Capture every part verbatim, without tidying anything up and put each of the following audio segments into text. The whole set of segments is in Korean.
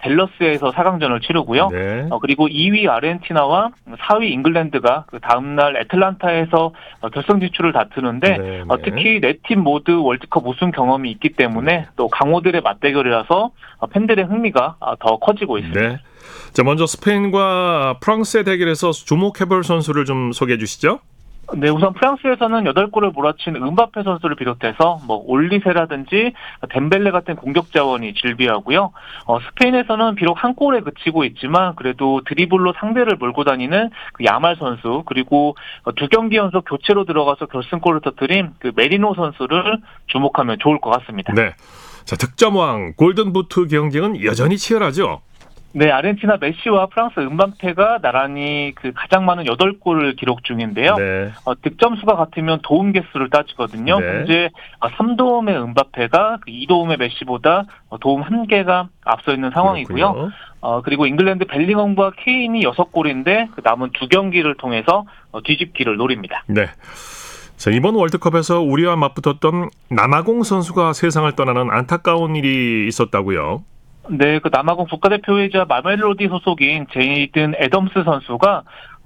댈러스에서 사 강전을 치르고요. 네. 어, 그리고 이 위 아르헨티나와 사 위 잉글랜드가 그 다음날 애틀란타에서 어, 결승 진출을 다투는데 네, 어, 네. 특히 네 팀 모두 월드컵 우승 경험이 있기 때문에 네. 또 강호들의 맞대결이라서 어, 팬들의 흥미가 어, 더 커지고 있습니다. 네. 자, 먼저 스페인과 프랑스의 대결에서 주목해볼 선수를 좀 소개해 주시죠. 네, 우선 프랑스에서는 여덟 골을 몰아친 음바페 선수를 비롯해서 뭐 올리세라든지 덴벨레 같은 공격 자원이 질비하고요. 어, 스페인에서는 비록 한 골에 그치고 있지만 그래도 드리블로 상대를 몰고 다니는 그 야말 선수, 그리고 두 경기 연속 교체로 들어가서 결승골을 터뜨린 그 메리노 선수를 주목하면 좋을 것 같습니다. 네. 자, 득점왕 골든부트 경쟁은 여전히 치열하죠. 네, 아르헨티나 메시와 프랑스 음바페가 나란히 그 가장 많은 여덟 골을 기록 중인데요. 네. 어, 득점 수가 같으면 도움 개수를 따지거든요. 네. 현재 삼 도움의 음바페가 그 이 도움의 메시보다 도움 한 개가 앞서 있는 상황이고요. 그렇군요. 어, 그리고 잉글랜드 벨링엄과 케인이 여섯 골인데 그 남은 두 경기를 통해서 어, 뒤집기를 노립니다. 네. 자, 이번 월드컵에서 우리와 맞붙었던 남아공 선수가 세상을 떠나는 안타까운 일이 있었다고요. 네, 그 남아공 국가대표이자 마멜로디 소속인 제이든 애덤스 선수가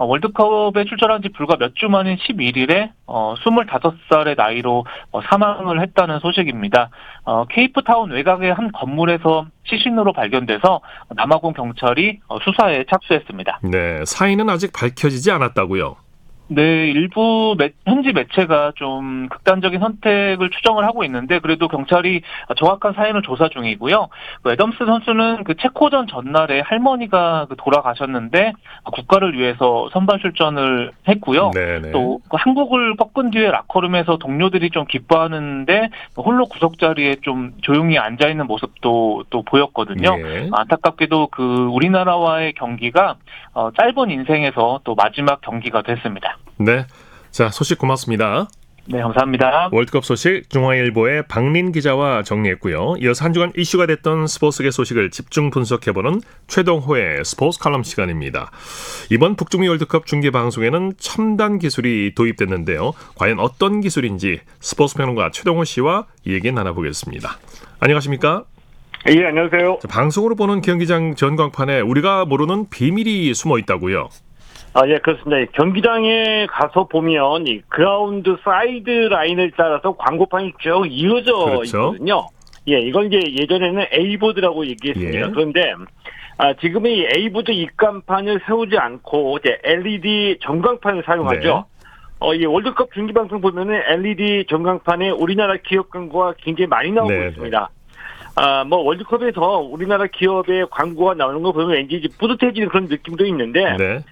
월드컵에 출전한 지 불과 몇 주 만인 십일 일에 어, 스물다섯 살의 나이로 어, 사망을 했다는 소식입니다. 어, 케이프타운 외곽의 한 건물에서 시신으로 발견돼서 남아공 경찰이 어, 수사에 착수했습니다. 네, 사인은 아직 밝혀지지 않았다고요. 네, 일부 매, 현지 매체가 좀 극단적인 선택을 추정을 하고 있는데 그래도 경찰이 정확한 사인을 조사 중이고요. 그 애덤스 선수는 그 체코전 전날에 할머니가 그 돌아가셨는데 국가를 위해서 선발 출전을 했고요. 네네. 또 그 한국을 꺾은 뒤에 라커룸에서 동료들이 좀 기뻐하는데 홀로 구석 자리에 좀 조용히 앉아 있는 모습도 또 보였거든요. 예. 안타깝게도 그 우리나라와의 경기가 어, 짧은 인생에서 또 마지막 경기가 됐습니다. 네. 자, 소식 고맙습니다. 네, 감사합니다. 월드컵 소식 중앙일보의 박린 기자와 정리했고요. 이어서 한 주간 이슈가 됐던 스포츠계 소식을 집중 분석해보는 최동호의 스포츠 칼럼 시간입니다. 이번 북중미 월드컵 중계방송에는 첨단 기술이 도입됐는데요. 과연 어떤 기술인지 스포츠 평론가 최동호 씨와 얘기 나눠보겠습니다. 안녕하십니까? 예, 안녕하세요. 자, 방송으로 보는 경기장 전광판에 우리가 모르는 비밀이 숨어 있다고요? 아, 예, 그렇습니다. 경기장에 가서 보면 이 그라운드 사이드 라인을 따라서 광고판이 쭉 이어져 그렇죠. 있거든요. 예, 이건 이제 예전에는 A보드라고 얘기했습니다. 예. 그런데 아, 지금 이 A보드 입간판을 세우지 않고 이제 엘이디 전광판을 사용하죠. 네. 어, 이 월드컵 중계방송 보면은 엘이디 전광판에 우리나라 기업 광고가 굉장히 많이 나오고 네, 있습니다. 아, 뭐 월드컵에서 우리나라 기업의 광고가 나오는 거 보면 왠지 뿌듯해지는 그런 느낌도 있는데 네.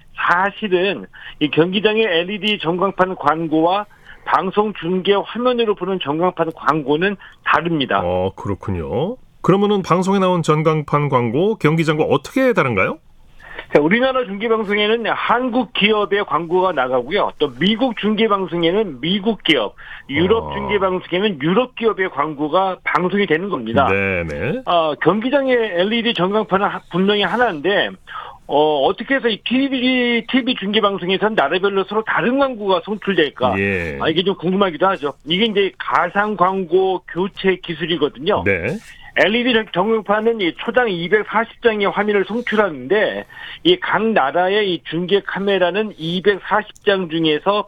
사실은 이 경기장의 엘이디 전광판 광고와 방송 중계 화면으로 보는 전광판 광고는 다릅니다. 어, 그렇군요. 그러면은 방송에 나온 전광판 광고, 경기장과 어떻게 다른가요? 자, 우리나라 중계방송에는 한국 기업의 광고가 나가고요. 또 미국 중계방송에는 미국 기업, 유럽 어. 중계방송에는 유럽 기업의 광고가 방송이 되는 겁니다. 네네. 어, 경기장의 엘이디 전광판은 하- 분명히 하나인데 어, 어떻게 해서 이 티비, 티비 중계방송에서는 나라별로 서로 다른 광고가 송출될까? 예. 아, 이게 좀 궁금하기도 하죠. 이게 이제 가상 광고 교체 기술이거든요. 네. 엘이디 전광판은 이 초당 이백사십 장의 화면을 송출하는데 이 각 나라의 이 중계 카메라는 이백사십 장 중에서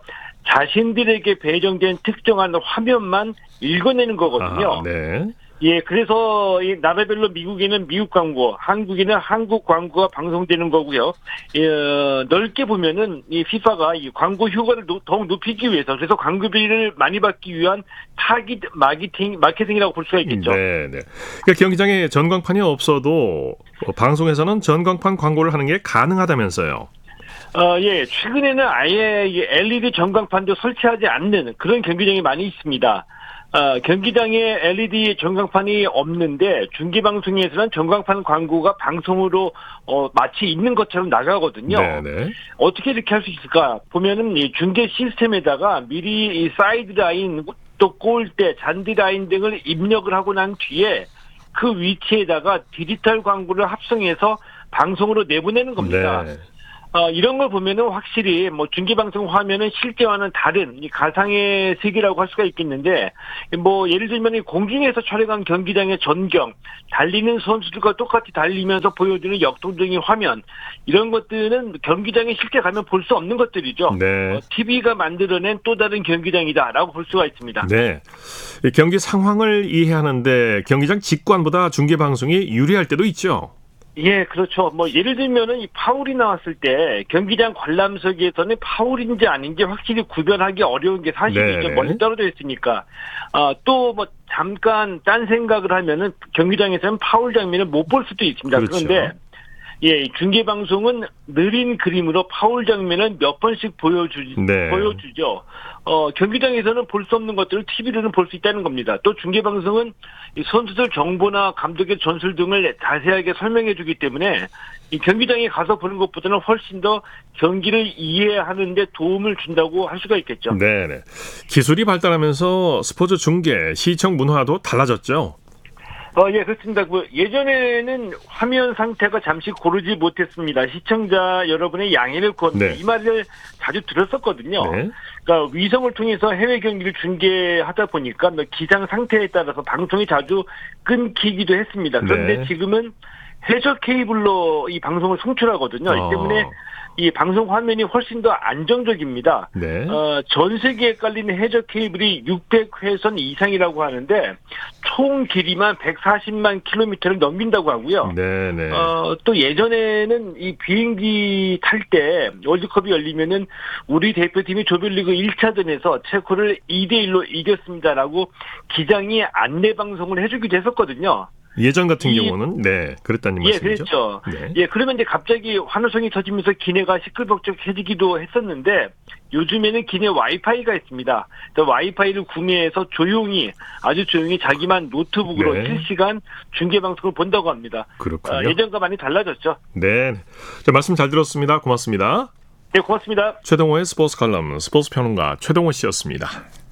자신들에게 배정된 특정한 화면만 읽어내는 거거든요. 아, 네. 예, 그래서 이 나라별로 미국에는 미국 광고, 한국에는 한국 광고가 방송되는 거고요. 예, 넓게 보면은 이 피파가 이 광고 효과를 노, 더욱 높이기 위해서 그래서 광고비를 많이 받기 위한 타깃 마케팅 마케팅이라고 볼 수가 있겠죠. 네, 네. 그러니까 경기장에 전광판이 없어도 어, 방송에서는 전광판 광고를 하는 게 가능하다면서요. 어, 예, 최근에는 아예 이 엘이디 전광판도 설치하지 않는 그런 경기장이 많이 있습니다. 어, 경기장에 엘이디 전광판이 없는데 중계방송에서는 전광판 광고가 방송으로 어, 마치 있는 것처럼 나가거든요. 네네. 어떻게 이렇게 할 수 있을까? 보면은 이 중계 시스템에다가 미리 이 사이드 라인 또 골대, 잔디 라인 등을 입력을 하고 난 뒤에 그 위치에다가 디지털 광고를 합성해서 방송으로 내보내는 겁니다. 네. 어, 이런 걸 보면은 확실히 뭐 중계방송 화면은 실제와는 다른 이 가상의 세계라고 할 수가 있겠는데, 뭐 예를 들면 이 공중에서 촬영한 경기장의 전경, 달리는 선수들과 똑같이 달리면서 보여주는 역동적인 화면, 이런 것들은 경기장에 실제 가면 볼 수 없는 것들이죠. 네. 어, 티비가 만들어낸 또 다른 경기장이다라고 볼 수가 있습니다. 네. 이 경기 상황을 이해하는데 경기장 직관보다 중계 방송이 유리할 때도 있죠. 예, 그렇죠. 뭐 예를 들면은 이 파울이 나왔을 때 경기장 관람석에서는 파울인지 아닌지 확실히 구별하기 어려운 게 사실이죠. 네네. 멀리 떨어져 있으니까. 아, 또 뭐 잠깐 딴 생각을 하면은 경기장에서는 파울 장면을 못 볼 수도 있습니다. 그렇죠. 그런데 예, 중계 방송은 느린 그림으로 파울 장면을 몇 번씩 보여주 네. 보여주죠. 어, 경기장에서는 볼 수 없는 것들을 티비로는 볼 수 있다는 겁니다. 또 중계 방송은 이 선수들 정보나 감독의 전술 등을 자세하게 설명해 주기 때문에 이 경기장에 가서 보는 것보다는 훨씬 더 경기를 이해하는 데 도움을 준다고 할 수가 있겠죠. 네, 네. 기술이 발달하면서 스포츠 중계, 시청 문화도 달라졌죠. 어, 예, 그렇습니다. 그 예전에는 화면 상태가 잠시 고르지 못했습니다. 시청자 여러분의 양해를 구합니다. 네. 이 말을 자주 들었었거든요. 네. 그러니까 위성을 통해서 해외 경기를 중계하다 보니까 뭐 기상 상태에 따라서 방송이 자주 끊기기도 했습니다. 그런데 네. 지금은 해저 케이블로 이 방송을 송출하거든요. 어. 이 때문에 이 방송 화면이 훨씬 더 안정적입니다. 네. 어, 전 세계에 깔린 해저 케이블이 육백 회선 이상이라고 하는데 총 길이만 백사십만 킬로미터를 넘긴다고 하고요. 네, 네. 어, 또 예전에는 이 비행기 탈 때 월드컵이 열리면은 우리 대표팀이 조별리그 일 차전에서 체코를 이 대 일로 이겼습니다라고 기장이 안내 방송을 해주기도 했었거든요. 예전 같은 이- 경우는 네, 그랬다는 예, 말씀이죠. 그랬죠. 네. 예, 그러면 이제 갑자기 환호성이 터지면서 기내가 시끌벅적해지기도 했었는데 요즘에는 기내 와이파이가 있습니다. 그 와이파이를 구매해서 조용히 아주 조용히 자기만 노트북으로 네. 실시간 중계 방송을 본다고 합니다. 그렇군요. 어, 예전과 많이 달라졌죠. 네. 자, 말씀 잘 들었습니다. 고맙습니다. 네, 고맙습니다. 최동호의 스포츠 칼럼 스포츠 평론가 최동호 씨였습니다.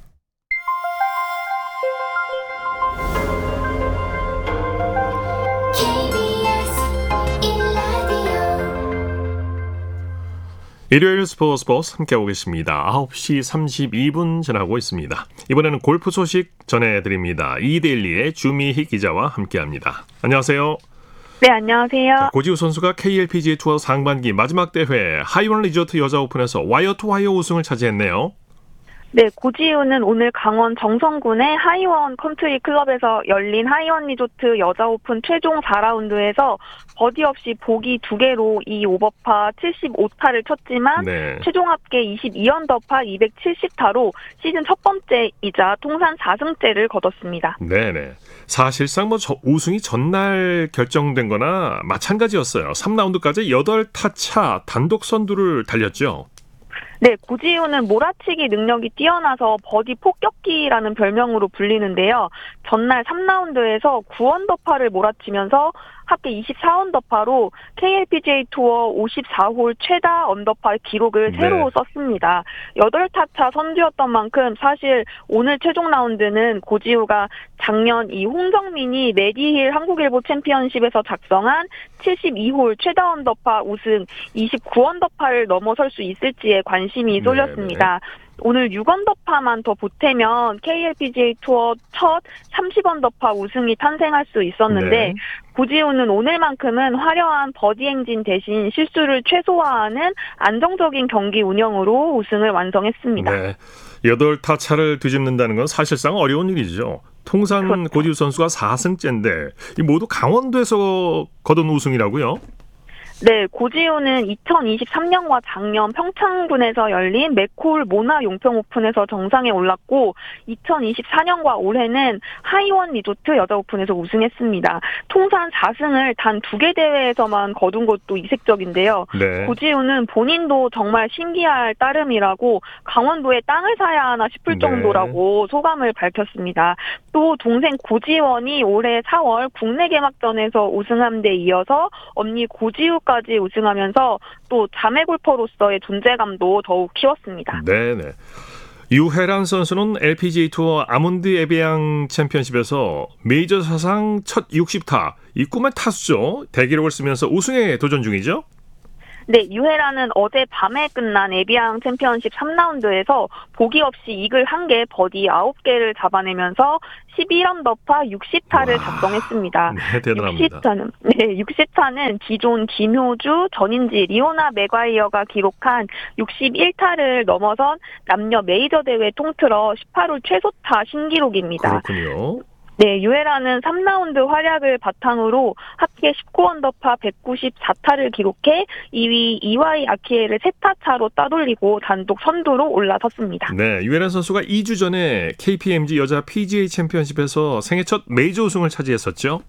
일요일 스포츠 스포츠 함께하고 계십니다. 아홉 시 삼십이 분 지나고 있습니다. 이번에는 골프 소식 전해드립니다. 이데일리의 주미희 기자와 함께합니다. 안녕하세요. 네, 안녕하세요. 고지우 선수가 케이엘피지에이 투어 상반기 마지막 대회 하이원 리조트 여자 오픈에서 와이어 투 와이어 우승을 차지했네요. 네, 고지우는 오늘 강원 정선군의 하이원 컨트리 클럽에서 열린 하이원 리조트 여자 오픈 최종 사 라운드에서 버디 없이 보기 두 개로 이 오버파 칠십오 타를 쳤지만 네. 최종 합계 이십이 언더파 이백칠십 타로 시즌 첫 번째이자 통산 사 승째를 거뒀습니다. 네네. 사실상 뭐 저, 우승이 전날 결정된 거나 마찬가지였어요. 삼 라운드까지 여덟 타 차 단독 선두를 달렸죠. 네, 고지우는 몰아치기 능력이 뛰어나서 버디 폭격기라는 별명으로 불리는데요. 전날 삼 라운드에서 구 언더파를 몰아치면서 합계 이십사 언더파로 케이엘피지에이 투어 오십사 홀 최다 언더파 기록을 새로 네. 썼습니다. 여덟 타 차 선두였던 만큼 사실 오늘 최종 라운드는 고지우가 작년 이 홍정민이 레디힐 한국일보 챔피언십에서 작성한 칠십이 홀 최다 언더파 우승 이십구 언더파를 넘어설 수 있을지에 관심이 쏠렸습니다. 오늘 육 언더파만 더 보태면 케이엘피지에이 투어 첫 삼십 언더파 우승이 탄생할 수 있었는데 네. 고지우는 오늘만큼은 화려한 버디 행진 대신 실수를 최소화하는 안정적인 경기 운영으로 우승을 완성했습니다. 네. 여덟 타 차를 뒤집는다는 건 사실상 어려운 일이죠. 통산 그렇죠. 고지우 선수가 사 승째인데 이 모두 강원도에서 거둔 우승이라고요? 네, 고지우는 이천이십삼 년과 작년 평창군에서 열린 맥콜 모나 용평 오픈에서 정상에 올랐고 이천이십사 년과 올해는 하이원 리조트 여자 오픈에서 우승했습니다. 통산 사 승을 단 두 개 대회에서만 거둔 것도 이색적인데요. 네. 고지우는 본인도 정말 신기할 따름이라고 강원도에 땅을 사야 하나 싶을 네. 정도라고 소감을 밝혔습니다. 또 동생 고지원이 올해 사월 국내 개막전에서 우승한 데 이어서 언니 고지우까지 우승하면서 또 자매 골퍼로서의 존재감도 더욱 키웠습니다. 네네. 유혜란 선수는 엘피지에이 투어 아몬드 에비앙 챔피언십에서 메이저 사상 첫 육십 타, 이 꿈의 타수죠. 대기록을 쓰면서 우승에 도전 중이죠. 네, 유헤라는 어제 밤에 끝난 에비앙 챔피언십 삼 라운드에서 보기 없이 이글 한 개, 버디 아홉 개를 잡아내면서 십일 언더파 육십 타를 와, 작성했습니다. 네, 대단합니다. 육십 타는, 네, 육십 타는 기존 김효주, 전인지, 리오나 맥과이어가 기록한 육십일 타를 넘어선 남녀 메이저 대회 통틀어 십팔 홀 최소타 신기록입니다. 그렇군요. 네, 유헤라는 삼 라운드 활약을 바탕으로 합계 십구 언더파 백구십사 타를 기록해 이 위 이와이 아키에를 세 타 차로 따돌리고 단독 선두로 올라섰습니다. 네, 유헤라 선수가 이 주 전에 케이피엠지 여자 피지에이 챔피언십에서 생애 첫 메이저 우승을 차지했었죠.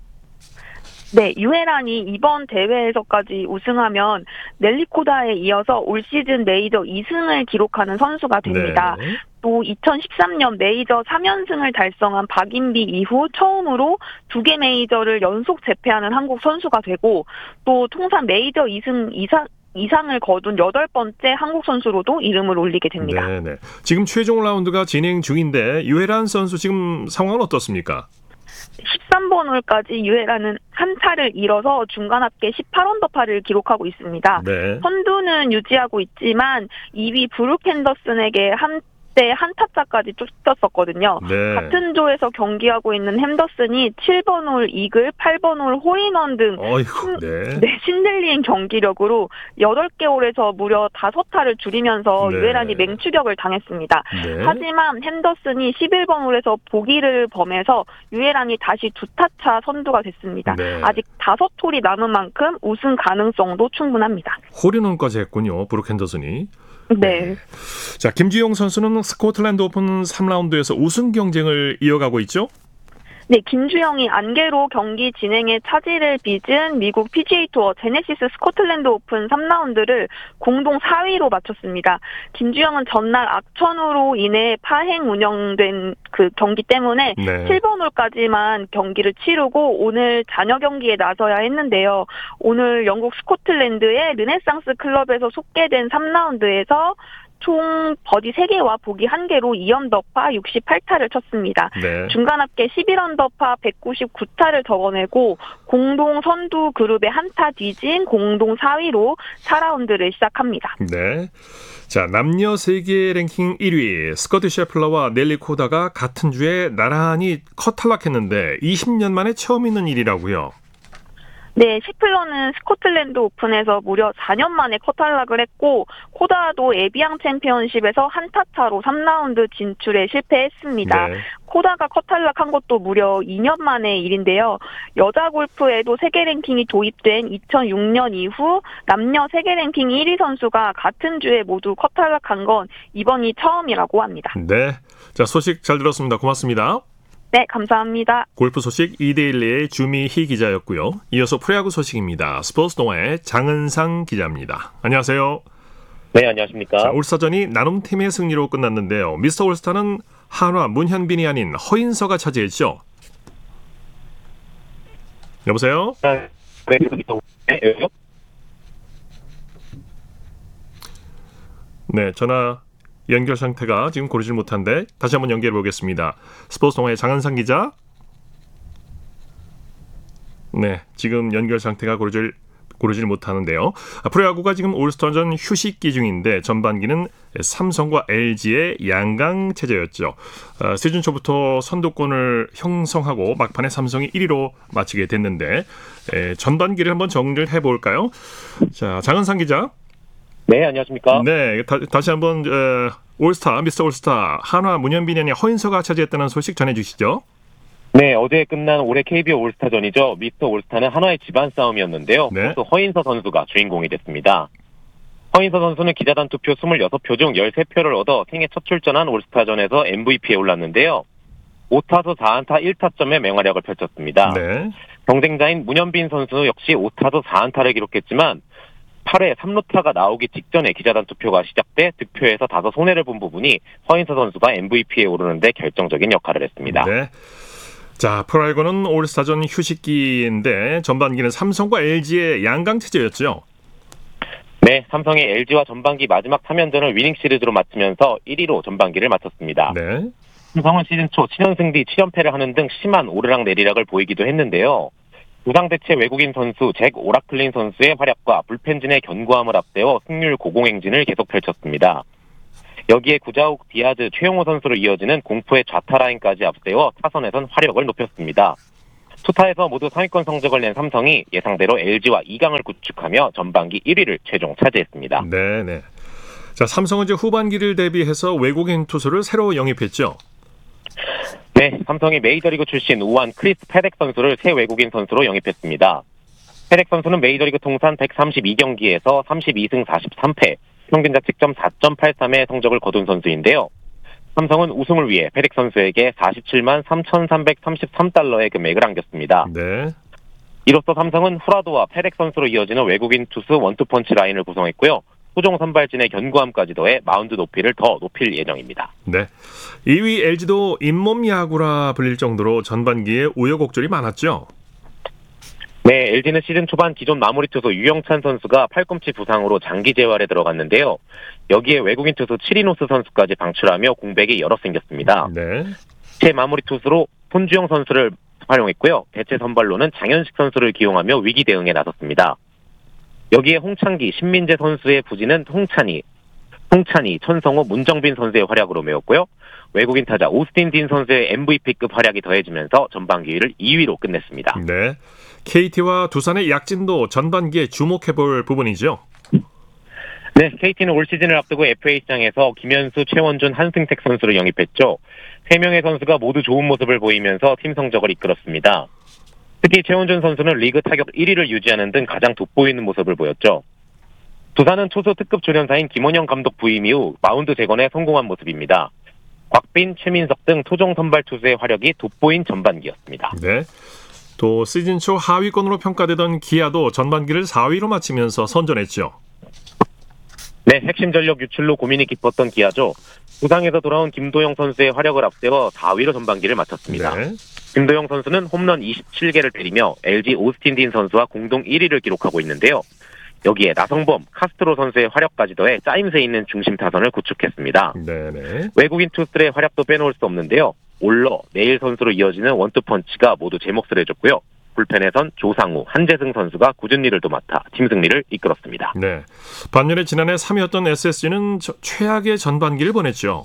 네, 유헤란이 이번 대회에서까지 우승하면 넬리 코다에 이어서 올 시즌 메이저 이 승을 기록하는 선수가 됩니다. 네. 또 이천십삼 년 메이저 삼 연승을 달성한 박인비 이후 처음으로 두 개 메이저를 연속 제패하는 한국 선수가 되고 또 통산 메이저 이 승 이상 이상을 거둔 여덟 번째 한국 선수로도 이름을 올리게 됩니다. 네, 네. 지금 최종 라운드가 진행 중인데 유헤란 선수 지금 상황은 어떻습니까? 십삼 번 홀까지 유헤라는 한 타를 잃어서 중간 합계 십팔 언더파를 기록하고 있습니다. 네. 선두는 유지하고 있지만 이 위 브룩 핸더슨에게 한 때 한타차까지 쫓겼었거든요. 네. 같은 조에서 경기하고 있는 핸더슨이 칠 번 홀 이글, 팔 번 홀 홀인원 등 어이구, 네. 네, 신들린 경기력으로 여덟 개 홀에서 무려 다섯 타를 줄이면서 네. 유헤란이 맹추격을 당했습니다. 네. 하지만 핸더슨이 십일 번 홀에서 보기를 범해서 유헤란이 다시 두 타 차 선두가 됐습니다. 네. 아직 다섯 홀이 남은 만큼 우승 가능성도 충분합니다. 홀인원까지 했군요. 브룩 핸더슨이. 네. 자, 김주영 선수는 스코틀랜드 오픈 삼 라운드에서 우승 경쟁을 이어가고 있죠? 네, 김주영이 안개로 경기 진행에 차질을 빚은 미국 피지에이 투어 제네시스 스코틀랜드 오픈 삼 라운드를 공동 사 위로 마쳤습니다. 김주영은 전날 악천후로 인해 파행 운영된 그 경기 때문에 네. 칠 번 홀까지만 경기를 치르고 오늘 잔여 경기에 나서야 했는데요. 오늘 영국 스코틀랜드의 르네상스 클럽에서 속개된 삼 라운드에서 총 버디 세 개와 보기 한 개로 이 언더파 육십팔 타를 쳤습니다. 네. 중간 합계 십일 언더파 백구십구 타를 적어내고 공동 선두 그룹의 한 타 뒤진 공동 사 위로 사 라운드를 시작합니다. 네. 자, 남녀 세계 랭킹 일 위 스커트 셰플러와 넬리 코다가 같은 주에 나란히 컷 탈락했는데 이십 년 만에 처음 있는 일이라고요. 네, 셰플러는 스코틀랜드 오픈에서 무려 사 년 만에 컷 탈락을 했고 코다도 에비앙 챔피언십에서 한타 차로 삼 라운드 진출에 실패했습니다. 네. 코다가 컷 탈락한 것도 무려 이 년 만의 일인데요. 여자 골프에도 세계 랭킹이 도입된 이천육 년 이후 남녀 세계 랭킹 일 위 선수가 같은 주에 모두 컷 탈락한 건 이번이 처음이라고 합니다. 네. 자, 소식 잘 들었습니다. 고맙습니다. 네, 감사합니다. 골프 소식 이데일리의 주미희 기자였고요. 이어서 프로야구 소식입니다. 스포츠 동아의 장은상 기자입니다. 안녕하세요. 네, 안녕하십니까. 자, 올스타전이 나눔팀의 승리로 끝났는데요. 미스터 올스타는 한화 문현빈이 아닌 허인서가 차지했죠. 여보세요? 네, 네, 네, 전화 연결 상태가 지금 고르질 못한데 다시 한번 연결해 보겠습니다. 스포츠 동아의 장한상 기자. 네, 지금 연결 상태가 고르질 고르질 못하는데요. 프로야구가 지금 올스타전 휴식기 중인데 전반기는 삼성과 엘지의 양강 체제였죠. 어, 시즌 초부터 선두권을 형성하고 막판에 삼성이 일 위로 마치게 됐는데 에, 전반기를 한번 정리를 해볼까요? 자, 장은상 기자. 네, 안녕하십니까. 네, 다, 다시 한번 어, 올스타, 미스터 올스타 한화 문현빈이 아닌 허인서가 차지했다는 소식 전해주시죠. 네, 어제 끝난 올해 케이비오 올스타전이죠. 미스터 올스타는 한화의 집안 싸움이었는데요. 네. 또 허인서 선수가 주인공이 됐습니다. 허인서 선수는 기자단 투표 이십육 표 중 십삼 표를 얻어 생애 첫 출전한 올스타전에서 엠브이피에 올랐는데요. 오 타수 사 안타 일 타점의 맹활약을 펼쳤습니다. 네. 경쟁자인 문현빈 선수 역시 오 타수 사 안타를 기록했지만 팔 회 삼 루타가 나오기 직전에 기자단 투표가 시작돼 득표에서 다소 손해를 본 부분이 허인서 선수가 엠브이피에 오르는데 결정적인 역할을 했습니다. 네. 자, 프로야구는 올스타전 휴식기인데 전반기는 삼성과 엘지의 양강 체제였죠. 네, 삼성의 엘지와 전반기 마지막 삼 연전을 위닝 시리즈로 마치면서 일 위로 전반기를 마쳤습니다. 네. 삼성은 시즌 초 칠 연승 뒤 칠 연패를 하는 등 심한 오르락내리락을 보이기도 했는데요. 부상대체 외국인 선수 잭 오라클린 선수의 활약과 불펜진의 견고함을 앞세워 승률 고공행진을 계속 펼쳤습니다. 여기에 구자욱, 디아즈, 최용호 선수로 이어지는 공포의 좌타 라인까지 앞세워 타선에선 화력을 높였습니다. 투타에서 모두 상위권 성적을 낸 삼성이 예상대로 엘지와 이 강을 구축하며 전반기 일 위를 최종 차지했습니다. 네네. 자, 삼성은 이제 후반기를 대비해서 외국인 투수를 새로 영입했죠. 네, 삼성이 메이저리그 출신 우완 크리스 패덱 선수를 새 외국인 선수로 영입했습니다. 패덱 선수는 메이저리그 통산 백삼십이 경기에서 삼십이 승 사십삼 패, 평균 자책점 사 점 팔삼의 성적을 거둔 선수인데요. 삼성은 우승을 위해 패덱 선수에게 사십칠만 삼천삼백삼십삼 달러의 금액을 안겼습니다. 네. 이로써 삼성은 후라도와 패덱 선수로 이어지는 외국인 투수 원투펀치 라인을 구성했고요. 후종 선발진의 견고함까지 더해 마운드 높이를 더 높일 예정입니다. 네. 이 위 엘지도 잇몸 야구라 불릴 정도로 전반기에 우여곡절이 많았죠. 네, 엘지는 시즌 초반 기존 마무리 투수 유영찬 선수가 팔꿈치 부상으로 장기 재활에 들어갔는데요. 여기에 외국인 투수 치리노스 선수까지 방출하며 공백이 여러 생겼습니다. 네. 새 마무리 투수로 손주영 선수를 활용했고요. 대체 선발로는 장현식 선수를 기용하며 위기 대응에 나섰습니다. 여기에 홍창기, 신민재 선수의 부진은 홍찬희, 홍찬희, 천성호, 문정빈 선수의 활약으로 메웠고요. 외국인 타자 오스틴 딘 선수의 엠브이피급 활약이 더해지면서 전반기를 이 위로 끝냈습니다. 네. 케이티와 두산의 약진도 전반기에 주목해볼 부분이죠. 네, 케이티는 올 시즌을 앞두고 에프에이 시장에서 김현수, 최원준, 한승택 선수를 영입했죠. 세 명의 선수가 모두 좋은 모습을 보이면서 팀 성적을 이끌었습니다. 특히 최원준 선수는 리그 타격 일 위를 유지하는 등 가장 돋보이는 모습을 보였죠. 두산은 투수 특급 조련사인 김원영 감독 부임 이후 마운드 재건에 성공한 모습입니다. 곽빈, 최민석 등 토종 선발 투수의 활약이 돋보인 전반기였습니다. 네. 또 시즌 초 하위권으로 평가되던 기아도 전반기를 사 위로 마치면서 선전했죠. 네, 핵심 전력 유출로 고민이 깊었던 기아죠. 부상에서 돌아온 김도영 선수의 활약을 앞세워 사 위로 전반기를 마쳤습니다. 네. 김도영 선수는 홈런 이십칠 개를 때리며 엘지 오스틴 딘 선수와 공동 일 위를 기록하고 있는데요. 여기에 나성범, 카스트로 선수의 활약까지 더해 짜임새 있는 중심 타선을 구축했습니다. 네네. 외국인 투수들의 활약도 빼놓을 수 없는데요. 올러, 내일 선수로 이어지는 원투펀치가 모두 제 몫을 해줬고요. 불펜에선 조상우, 한재승 선수가 굳은 일을 도맡아 팀 승리를 이끌었습니다. 네. 반면에 지난해 삼 위였던 에스에스지는 최악의 전반기를 보냈죠.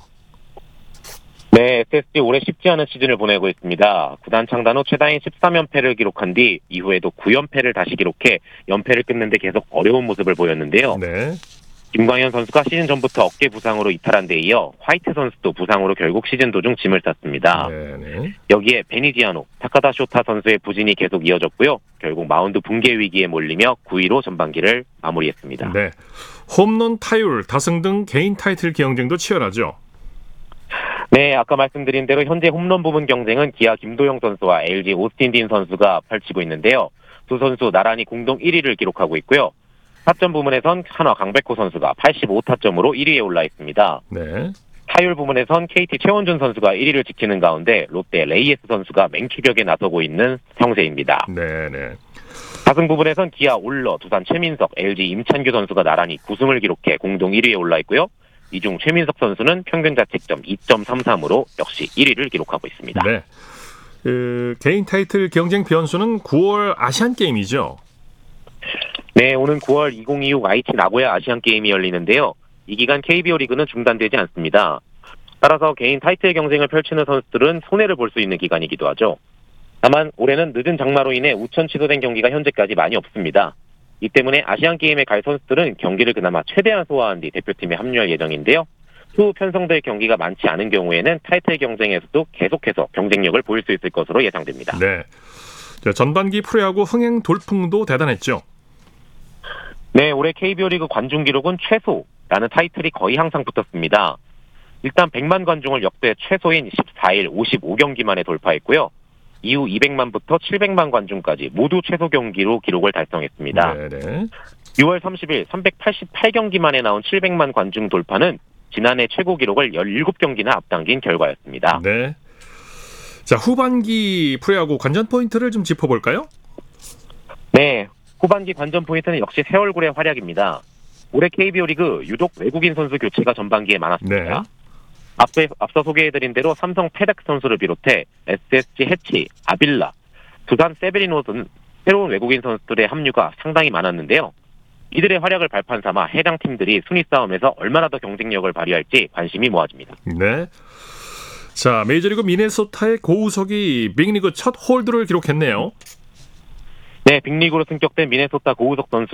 네, 에스에스지 올해 쉽지 않은 시즌을 보내고 있습니다. 구단 창단 후 최다인 십삼 연패를 기록한 뒤 이후에도 구 연패를 다시 기록해 연패를 끊는 데 계속 어려운 모습을 보였는데요. 네. 김광현 선수가 시즌 전부터 어깨 부상으로 이탈한 데 이어 화이트 선수도 부상으로 결국 시즌 도중 짐을 쌌습니다. 네네. 여기에 베니지아노, 타카다 쇼타 선수의 부진이 계속 이어졌고요. 결국 마운드 붕괴 위기에 몰리며 구 위로 전반기를 마무리했습니다. 네. 홈런, 타율, 다승 등 개인 타이틀 경쟁도 치열하죠. 네, 아까 말씀드린 대로 현재 홈런 부분 경쟁은 기아 김도영 선수와 엘지 오스틴 딘 선수가 펼치고 있는데요. 두 선수 나란히 공동 일 위를 기록하고 있고요. 타점 부문에선 한화 강백호 선수가 팔십오 타점으로 일 위에 올라 있습니다. 네. 타율 부문에선 케이티 최원준 선수가 일 위를 지키는 가운데 롯데 레이에스 선수가 맹추격에 나서고 있는 형세입니다. 네네. 다승 부분에선 기아 올러, 두산 최민석, 엘지 임찬규 선수가 나란히 구 승을 기록해 공동 일 위에 올라 있고요. 이 중 최민석 선수는 평균 자책점 이 점 삼삼으로 역시 일 위를 기록하고 있습니다. 네. 그, 개인 타이틀 경쟁 변수는 구월 아시안 게임이죠. 네, 오는 구월 이천이십육 아이치 나고야 아시안 게임이 열리는데요. 이 기간 케이비오 리그는 중단되지 않습니다. 따라서 개인 타이틀 경쟁을 펼치는 선수들은 손해를 볼 수 있는 기간이기도 하죠. 다만 올해는 늦은 장마로 인해 우천 취소된 경기가 현재까지 많이 없습니다. 이 때문에 아시안 게임에 갈 선수들은 경기를 그나마 최대한 소화한 뒤 대표팀에 합류할 예정인데요. 후 편성될 경기가 많지 않은 경우에는 타이틀 경쟁에서도 계속해서 경쟁력을 보일 수 있을 것으로 예상됩니다. 네. 자, 전반기 프로야구 흥행 돌풍도 대단했죠. 네, 올해 케이비오 리그 관중 기록은 최소라는 타이틀이 거의 항상 붙었습니다. 일단 백만 관중을 역대 최소인 십사 일 오십오 경기 만에 돌파했고요. 이후 이백만부터 칠백만 관중까지 모두 최소 경기로 기록을 달성했습니다. 네네. 유월 삼십일 삼백팔십팔 경기 만에 나온 칠백만 관중 돌파는 지난해 최고 기록을 열일곱 경기나 앞당긴 결과였습니다. 네. 자, 후반기 프로야구 관전 포인트를 좀 짚어볼까요? 네, 후반기 관전 포인트는 역시 새 얼굴의 활약입니다. 올해 케이비오 리그 유독 외국인 선수 교체가 전반기에 많았습니다. 네. 앞서, 앞서 소개해드린 대로 삼성 패덱 선수를 비롯해 에스에스지 해치, 아빌라, 두산 세베리노 등 새로운 외국인 선수들의 합류가 상당히 많았는데요. 이들의 활약을 발판 삼아 해당 팀들이 순위 싸움에서 얼마나 더 경쟁력을 발휘할지 관심이 모아집니다. 네. 자, 메이저리그 미네소타의 고우석이 빅리그 첫 홀드를 기록했네요. 네, 빅리그로 승격된 미네소타 고우석 선수